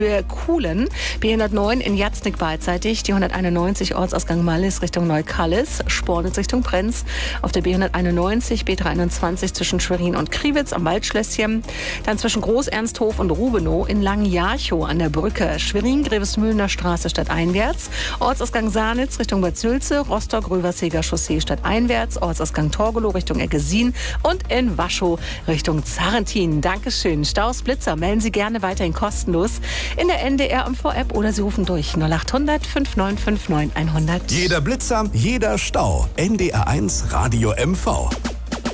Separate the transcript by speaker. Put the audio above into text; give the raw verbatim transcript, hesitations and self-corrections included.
Speaker 1: Kuhlen, B hundertneun in Jatznik beidseitig, die hunderteinundneunzig Ortsausgang Mallis Richtung Neukallis, Spornitz Richtung Brenz, auf der B hunderteinundneunzig, B dreihunderteinundzwanzig zwischen Schwerin und Kriwitz am Waldschlösschen, dann zwischen Großernsthof und Rubenow in Langenjarchow an der Brücke, Schwerin-Grevesmühlener Straße stadteinwärts, Ortsausgang Sahnitz Richtung Bad Sülze, Rostock-Röverseger Chaussee stadteinwärts, Ortsausgang Torgelow Richtung Eggesin und in Waschow Richtung Zarrentin. Dankeschön. Staus, Blitzer melden Sie gerne weiterhin kostenlos in der N D R M V-App oder Sie rufen durch null achthundert fünf neun fünf neun hundert.
Speaker 2: Jeder Blitzer, jeder Stau. N D R eins Radio M V.